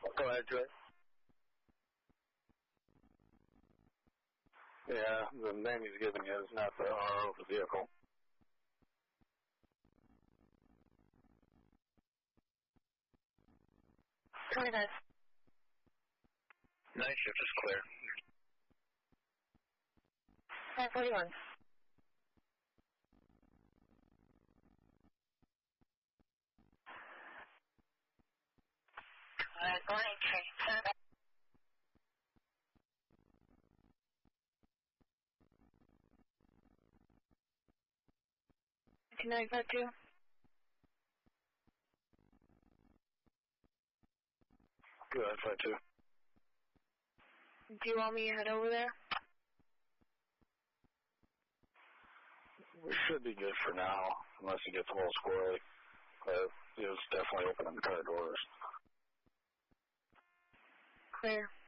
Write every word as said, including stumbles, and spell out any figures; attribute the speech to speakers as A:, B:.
A: Go ahead, Joy. Yeah, the name he's giving you is not the R O of the vehicle.
B: twenty-five.
A: Night shift is clear.
B: five forty-one. Uh, go ahead, Trey. nine five two.
A: Go ahead, five two.
B: Do you want me to head over there?
A: We should be good for now, unless it gets a little squirrely. But it was definitely opening the car doors.
B: Clear.